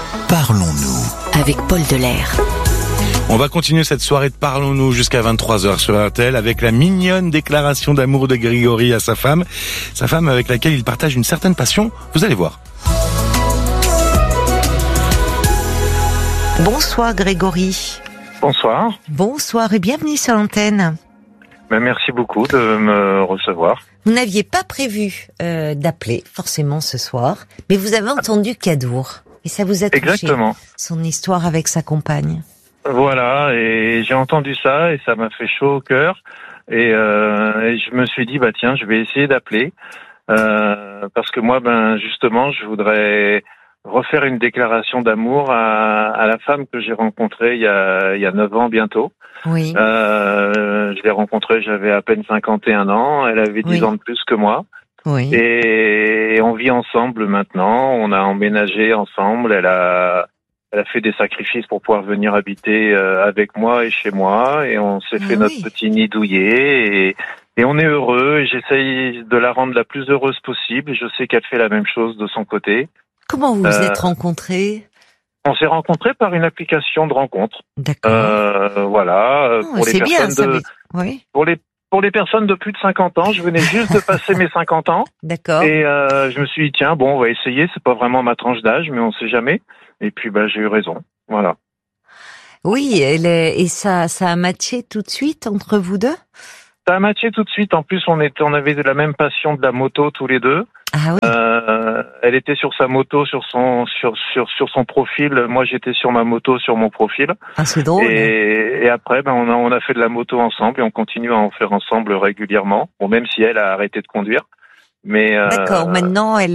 Parlons-nous avec Paul Delair. On va continuer cette soirée de Parlons-nous jusqu'à 23h sur RTL avec la mignonne déclaration d'amour de Grégory à sa femme avec laquelle il partage une certaine passion. Vous allez voir. Bonsoir Grégory. Bonsoir. Bonsoir et bienvenue sur l'antenne. Merci beaucoup de me recevoir. Vous n'aviez pas prévu d'appeler forcément ce soir, mais vous avez entendu Kadour et ça vous a touché. Exactement. Son histoire avec sa compagne. Voilà, et j'ai entendu ça et ça m'a fait chaud au cœur et je me suis dit tiens, je vais essayer d'appeler parce que moi justement je voudrais refaire une déclaration d'amour à la femme que j'ai rencontrée il y a 9 ans bientôt. Oui. Je l'ai rencontrée, j'avais à peine 51 ans, elle avait 10 ans de plus que moi. Oui. Et on vit ensemble maintenant, on a emménagé ensemble, elle a fait des sacrifices pour pouvoir venir habiter avec moi et chez moi, et on s'est fait notre petit nid douillet, et on est heureux, et j'essaye de la rendre la plus heureuse possible, et je sais qu'elle fait la même chose de son côté. Comment vous vous êtes rencontrés ? On s'est rencontrés par une application de rencontre. D'accord. Voilà, pour les personnes Oui. Pour les personnes de plus de 50 ans, je venais juste de passer mes 50 ans. D'accord. Et je me suis dit, tiens, on va essayer, c'est pas vraiment ma tranche d'âge, mais on sait jamais. Et puis, j'ai eu raison. Voilà. Oui, et ça a matché tout de suite entre vous deux ? Ça a matché tout de suite. En plus, on avait de la même passion de la moto tous les deux. Ah oui. Elle était sur sa moto, sur son profil. Moi, j'étais sur ma moto, sur mon profil. Ah, c'est drôle. Et après, on a fait de la moto ensemble et on continue à en faire ensemble régulièrement. Bon, même si elle a arrêté de conduire. Mais d'accord. Maintenant, elle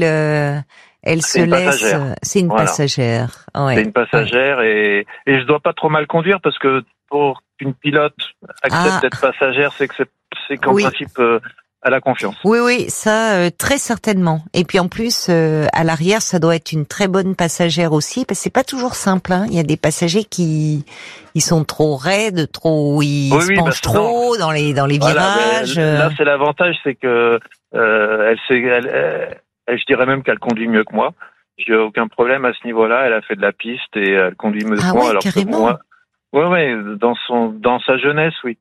se laisse. C'est une passagère. Ouais. C'est une passagère et je dois pas trop mal conduire parce que pour qu'une pilote accepte d'être passagère, c'est qu'en principe elle a confiance. Oui, ça très certainement. Et puis en plus, à l'arrière, ça doit être une très bonne passagère aussi, parce que c'est pas toujours simple. Hein. Il y a des passagers qui sont trop raides, ils se penchent trop dans les virages. Là, c'est l'avantage, c'est que je dirais même qu'elle conduit mieux que moi. J'ai aucun problème à ce niveau-là. Elle a fait de la piste et elle conduit mieux que moi. Alors carrément. Que moi, dans sa jeunesse, oui.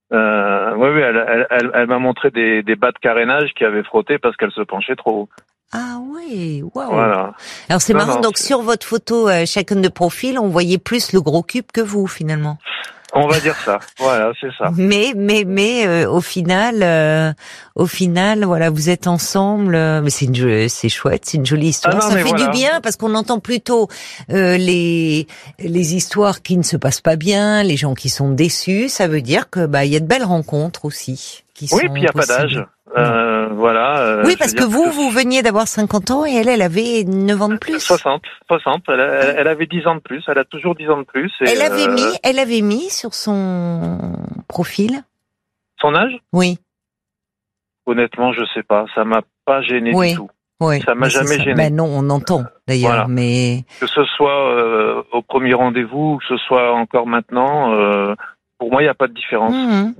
Elle m'a montré des bas de carénage qui avaient frotté parce qu'elle se penchait trop haut. Ah oui, waouh. Voilà. Alors c'est marrant, donc sur votre photo chacune de profil, on voyait plus le gros cube que vous finalement. On va dire ça. Voilà, c'est ça. Mais au final, voilà, vous êtes ensemble. Mais c'est chouette, c'est une jolie histoire. Ça fait du bien parce qu'on entend plutôt les histoires qui ne se passent pas bien, les gens qui sont déçus. Ça veut dire que il y a de belles rencontres aussi. Oui, puis il n'y a pas d'âge. Voilà. Oui, parce que vous veniez d'avoir 50 ans et elle avait 9 ans de plus. 60. Elle avait 10 ans de plus. Elle a toujours 10 ans de plus. Et elle avait mis sur son profil. Son âge ? Oui. Honnêtement, je sais pas. Ça m'a pas gêné du tout. Oui. Ça m'a jamais gêné. Non, on entend d'ailleurs, voilà. Mais que ce soit au premier rendez-vous ou que ce soit encore maintenant, pour moi, il n'y a pas de différence.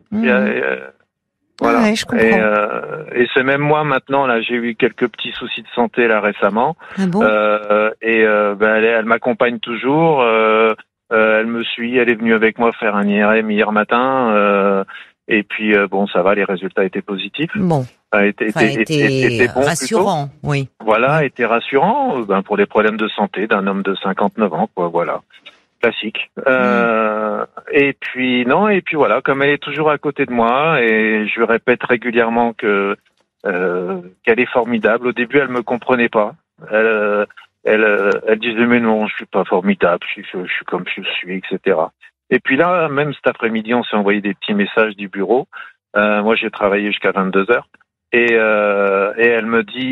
Voilà. Ouais, je comprends. Et c'est même moi maintenant, là, j'ai eu quelques petits soucis de santé là récemment. Ah bon? Elle m'accompagne toujours. Elle me suit. Elle est venue avec moi faire un IRM hier matin. Et puis ça va, les résultats étaient positifs. Bon. Était bon, rassurant, plutôt. Oui. Voilà, était rassurant. Pour les problèmes de santé d'un homme de 59 ans, quoi. Voilà. Classique. Et puis voilà, comme elle est toujours à côté de moi et je lui répète régulièrement qu'elle est formidable. Au début, elle me comprenait pas. Elle disait mais non, je suis pas formidable, je suis comme je suis, etc. Et puis là, même cet après-midi, on s'est envoyé des petits messages du bureau. Moi, j'ai travaillé jusqu'à 22h et elle me dit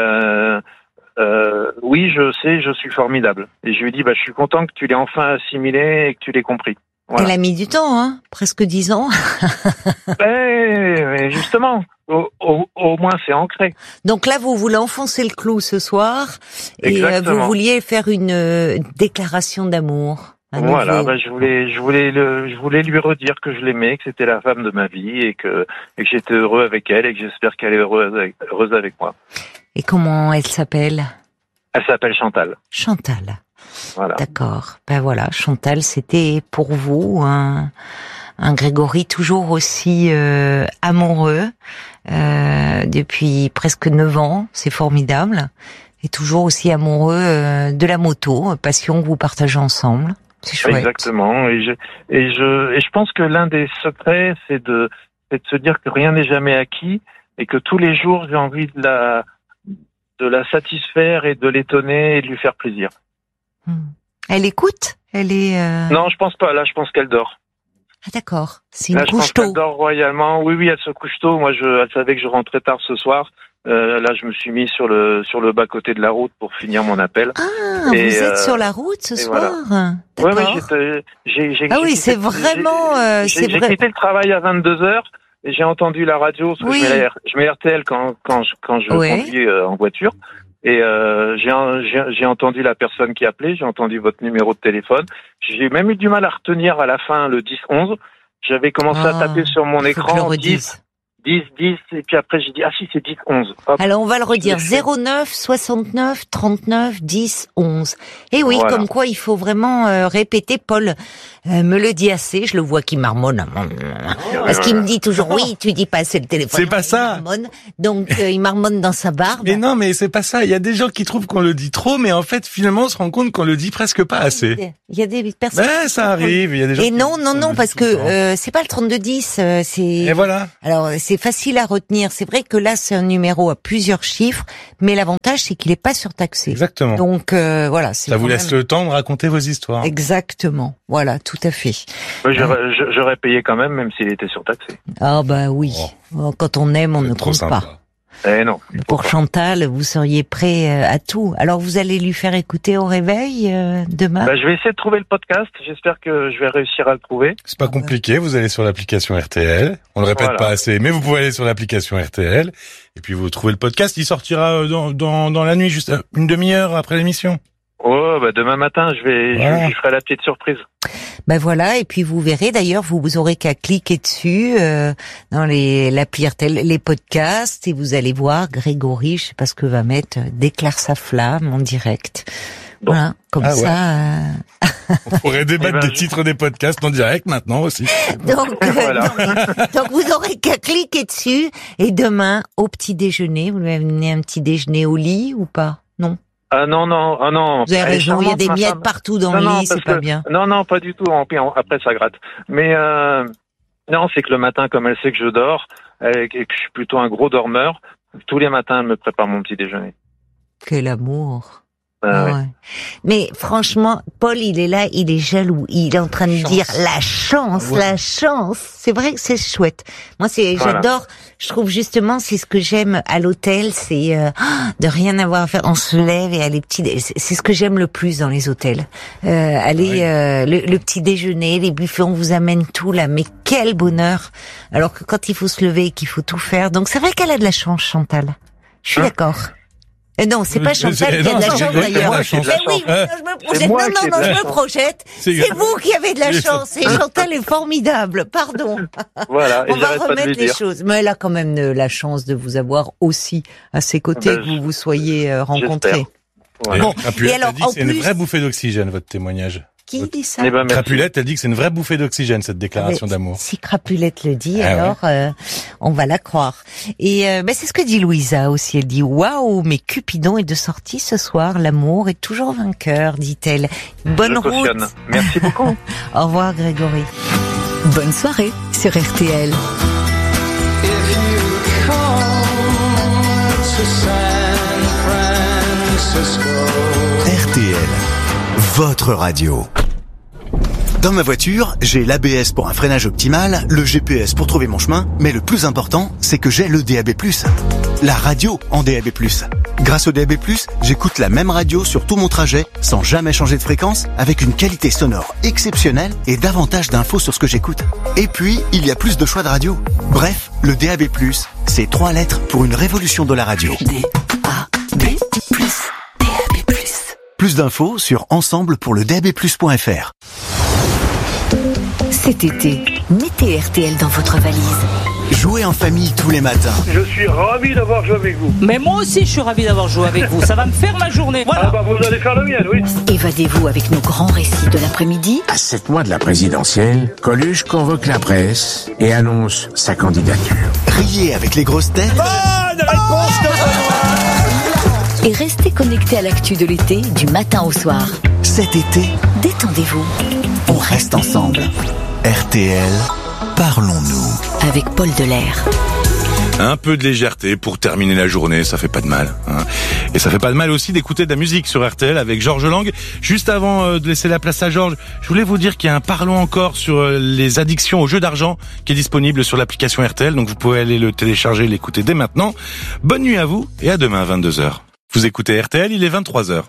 oui, je sais, je suis formidable. Et je lui dis, je suis content que tu l'aies enfin assimilé et que tu l'aies compris. Voilà. Elle a mis du temps, hein, presque 10 ans. Mais justement, au moins c'est ancré. Donc là, vous voulez enfoncer le clou ce soir et vous vouliez faire une déclaration d'amour. Voilà, je voulais lui redire que je l'aimais, que c'était la femme de ma vie et que j'étais heureux avec elle et que j'espère qu'elle est heureuse avec moi. Et comment elle s'appelle ? Elle s'appelle Chantal. Chantal. Voilà. D'accord. Ben voilà, Chantal, c'était pour vous un Grégory toujours aussi amoureux depuis presque 9 ans, c'est formidable, et toujours aussi amoureux de la moto, passion que vous partagez ensemble. C'est chouette. Exactement. Et je pense que l'un des secrets, c'est de se dire que rien n'est jamais acquis et que tous les jours j'ai envie de la satisfaire et de l'étonner et de lui faire plaisir. Elle écoute? Elle est Non, je pense pas. Là, je pense qu'elle dort. Ah d'accord. C'est une couche tôt. Elle dort royalement. Oui, elle se couche tôt. Moi, elle savait que je rentrais tard ce soir. Là, je me suis mis sur le bas côté de la route pour finir mon appel. Ah, et vous êtes sur la route ce soir. Voilà. D'accord. Oui, c'est vraiment. J'ai quitté le travail à 22h et j'ai entendu la radio. Parce que je mets RTL quand je conduis en voiture. Et j'ai entendu la personne qui appelait, j'ai entendu votre numéro de téléphone. J'ai même eu du mal à retenir à la fin le 10-11. J'avais commencé à taper sur mon écran 10, et puis après j'ai dit si c'est 10-11. Alors on va le redire, 09 69 39 10 11. Et oui, voilà. Comme quoi il faut vraiment répéter. Paul me le dit assez, je le vois qui marmonne. Parce qu'il me dit toujours oui, tu dis pas assez le téléphone. C'est pas ça. Donc il marmonne dans sa barbe. Mais non, mais c'est pas ça. Il y a des gens qui trouvent qu'on le dit trop, mais en fait finalement on se rend compte qu'on le dit presque pas assez. Il y a des personnes. Ben, ça arrive. Il y a des gens. Et non, parce que c'est pas le 3210. C'est. Et voilà. Alors c'est facile à retenir. C'est vrai que là c'est un numéro à plusieurs chiffres, mais l'avantage c'est qu'il est pas surtaxé. Exactement. Donc voilà. Ça vous laisse le temps de raconter vos histoires. Exactement. Voilà, tout à fait. J'aurais payé quand même s'il était surtaxé. Ah bah oui. Quand on aime, on ne compte pas. Non. Pour Chantal, vous seriez prêt à tout. Alors vous allez lui faire écouter au réveil demain. Je vais essayer de trouver le podcast. J'espère que je vais réussir à le trouver. C'est pas compliqué. Vous allez sur l'application RTL. On le répète pas assez, mais vous pouvez aller sur l'application RTL et puis vous trouvez le podcast. Il sortira dans la nuit, juste une demi-heure après l'émission. Oh, demain matin, je lui ferai la petite surprise. Voilà, et puis vous verrez d'ailleurs, vous aurez qu'à cliquer dessus dans l'appli RTL, les podcasts, et vous allez voir Grégory, je sais pas ce que va mettre, déclare sa flamme en direct. Bon. Voilà, comme ça. On pourrait débattre des titres des podcasts en direct maintenant aussi. Donc, donc vous aurez qu'à cliquer dessus, et demain au petit déjeuner, vous lui amenez un petit déjeuner au lit ou pas? Non. Non. Vous avez raison, il y a des miettes partout dans le lit, c'est pas bien. Non, pas du tout. Après, ça gratte. Mais non, c'est que le matin, comme elle sait que je dors, et que je suis plutôt un gros dormeur, tous les matins, elle me prépare mon petit déjeuner. Quel amour. Ouais. Mais franchement, Paul, il est là, il est jaloux. Il est en train de dire la chance. C'est vrai que c'est chouette. Moi, j'adore. Je trouve justement, c'est ce que j'aime à l'hôtel, c'est de rien avoir à faire. On se lève et aller c'est ce que j'aime le plus dans les hôtels. Le petit déjeuner, les buffets, on vous amène tout là. Mais quel bonheur. Alors que quand il faut se lever et qu'il faut tout faire. Donc c'est vrai qu'elle a de la chance, Chantal. Je suis d'accord. Non, c'est pas Chantal qui a de la chance d'ailleurs. Je me projette. C'est vous qui avez de la chance et Chantal est formidable. Pardon. Voilà. On va remettre les choses. Mais elle a quand même la chance de vous avoir aussi à ses côtés, que vous vous soyez rencontrés. Voilà. Bon. Et alors, elle dit que c'est une vraie bouffée d'oxygène, votre témoignage. Qui dit ça? Crapulette, elle dit que c'est une vraie bouffée d'oxygène, cette déclaration d'amour. Si Crapulette le dit, on va la croire. Et c'est ce que dit Louisa aussi. Elle dit waouh, mais Cupidon est de sortie ce soir. L'amour est toujours vainqueur, dit-elle. Bonne route. Merci beaucoup. Au revoir, Grégory. Bonne soirée sur RTL. RTL, votre radio. Dans ma voiture, j'ai l'ABS pour un freinage optimal, le GPS pour trouver mon chemin, mais le plus important, c'est que j'ai le DAB+. La radio en DAB+. Grâce au DAB+, j'écoute la même radio sur tout mon trajet, sans jamais changer de fréquence, avec une qualité sonore exceptionnelle et davantage d'infos sur ce que j'écoute. Et puis, il y a plus de choix de radio. Bref, le DAB+, c'est 3 lettres pour une révolution de la radio. DAB+. Plus d'infos sur ensemble-pour-le-DAB+.fr. Cet été, mettez RTL dans votre valise. Jouez en famille tous les matins. Je suis ravi d'avoir joué avec vous. Mais moi aussi, je suis ravi d'avoir joué avec vous. Ça va me faire ma journée. Voilà. Vous allez faire la mienne, oui. Évadez-vous avec nos grands récits de l'après-midi. À 7 mois de la présidentielle, Coluche convoque la presse et annonce sa candidature. Riez avec les grosses têtes. Bonne réponse de Et restez connectés à l'actu de l'été, du matin au soir. Cet été, Détendez-vous on reste ensemble. RTL, parlons-nous. avec Paul Delair. Un peu de légèreté pour terminer la journée, ça fait pas de mal. Hein. Et ça fait pas de mal aussi d'écouter de la musique sur RTL avec Georges Lang. Juste avant de laisser la place à Georges, je voulais vous dire qu'il y a un Parlons encore sur les addictions aux jeux d'argent qui est disponible sur l'application RTL. Donc vous pouvez aller le télécharger et l'écouter dès maintenant. Bonne nuit à vous et à demain à 22h. Vous écoutez RTL, il est 23h.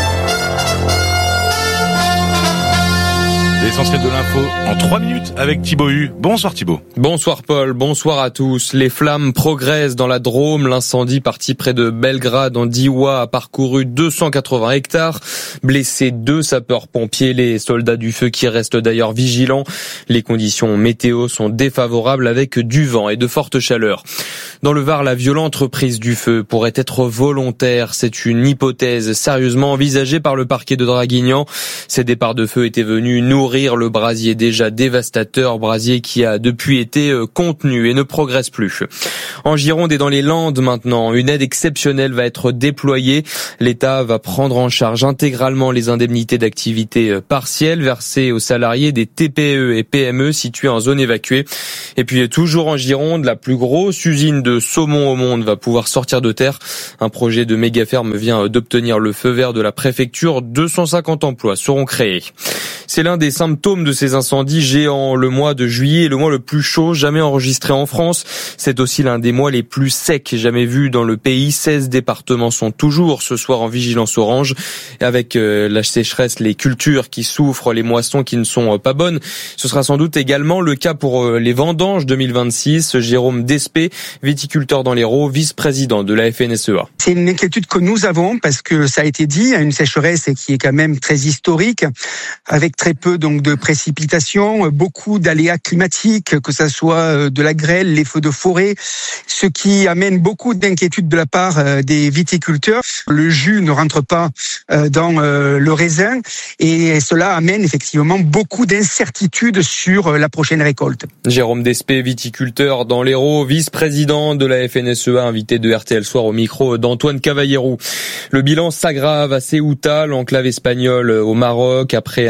L'essentiel de l'info en 3 minutes avec Thibaut Hu. Bonsoir Thibaut. Bonsoir Paul, bonsoir à tous. Les flammes progressent dans la Drôme. L'incendie parti près de Belgrade en Diois a parcouru 280 hectares. Blessé 2 sapeurs-pompiers, les soldats du feu qui restent d'ailleurs vigilants. Les conditions météo sont défavorables avec du vent et de fortes chaleurs. Dans le Var, la violente reprise du feu pourrait être volontaire. C'est une hypothèse sérieusement envisagée par le parquet de Draguignan. Ces départs de feu étaient venus nourrir le brasier déjà dévastateur, brasier qui a depuis été contenu et ne progresse plus. En Gironde et dans les Landes maintenant, une aide exceptionnelle va être déployée. L'État va prendre en charge intégralement les indemnités d'activité partielle versées aux salariés des TPE et PME situés en zone évacuée. Et puis toujours en Gironde, la plus grosse usine de saumon au monde va pouvoir sortir de terre. Un projet de méga ferme vient d'obtenir le feu vert de la préfecture. 250 emplois seront créés. C'est l'un des symptômes de ces incendies géants. Le mois de juillet est le mois le plus chaud jamais enregistré en France. C'est aussi l'un des mois les plus secs jamais vus dans le pays. 16 départements sont toujours ce soir en vigilance orange. Et avec la sécheresse, les cultures qui souffrent, les moissons qui ne sont pas bonnes. Ce sera sans doute également le cas pour les vendanges 2026. Jérôme Despé, viticulteur dans l'Hérault, vice-président de la FNSEA. C'est une inquiétude que nous avons parce que ça a été dit, une sécheresse qui est quand même très historique, avec très peu donc de précipitations, beaucoup d'aléas climatiques, que ça soit de la grêle, les feux de forêt, ce qui amène beaucoup d'inquiétudes de la part des viticulteurs. Le jus ne rentre pas dans le raisin et cela amène effectivement beaucoup d'incertitudes sur la prochaine récolte. Jérôme Despé, viticulteur dans l'Hérault, vice-président de la FNSEA, invité de RTL Soir au micro d'Antoine Cavallero. Le bilan s'aggrave à Ceuta, l'enclave espagnole au Maroc, après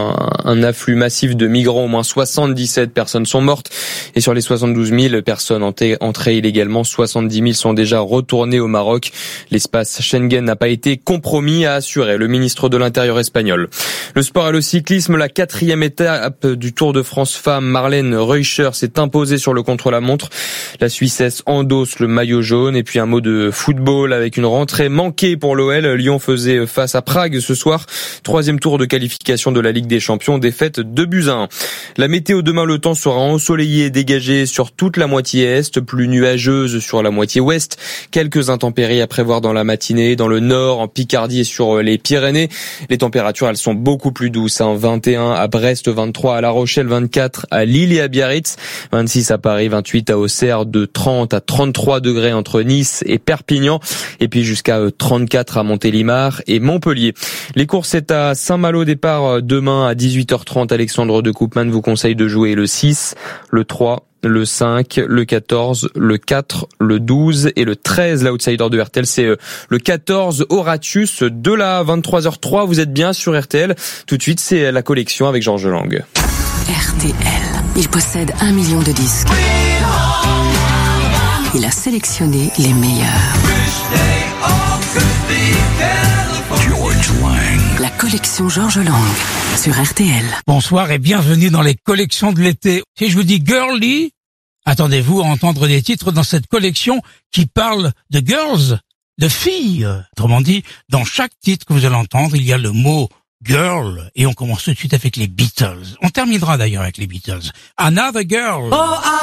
un afflux massif de migrants. Au moins 77 personnes sont mortes et sur les 72 000 personnes entrées illégalement, 70 000 sont déjà retournées au Maroc. L'espace Schengen n'a pas été compromis, a assuré le ministre de l'Intérieur espagnol. Le sport et le cyclisme, la 4e étape du Tour de France Femmes, Marlène Reuscher s'est imposée sur le contre-la-montre. La Suissesse endosse le maillot jaune. Et puis un mot de football avec une rentrée manquée pour l'OL. Lyon faisait face à Prague ce soir. 3e tour de qualification de la Ligue des Champions, défaite 2-1. La météo demain, le temps sera ensoleillé et dégagé sur toute la moitié est, plus nuageuse sur la moitié ouest. Quelques intempéries à prévoir dans la matinée, dans le nord, en Picardie et sur les Pyrénées. Les températures, elles sont beaucoup plus douces. 21 à Brest, 23 à La Rochelle, 24 à Lille et à Biarritz, 26 à Paris, 28 à Auxerre, de 30 à 33 degrés entre Nice et Perpignan, et puis jusqu'à 34 à Montélimar et Montpellier. Les courses, c'est à Saint-Malo, départ demain à 18h30. Alexandre de Koopman vous conseille de jouer le 6, le 3, le 5, le 14, le 4, le 12 et le 13. L'outsider de RTL, c'est le 14, Horatius, de la 23h03. Vous êtes bien sur RTL. Tout de suite, c'est la collection avec Georges Lang. RTL. Il possède 1 million de disques. Il a sélectionné les meilleurs. George Lang. La collection Georges Lang sur RTL. Bonsoir et bienvenue dans les collections de l'été. Si je vous dis girly, attendez-vous à entendre des titres dans cette collection qui parlent de girls, de filles. Autrement dit, dans chaque titre que vous allez entendre, il y a le mot girl. Et on commence tout de suite avec les Beatles. On terminera d'ailleurs avec les Beatles. Another Girl.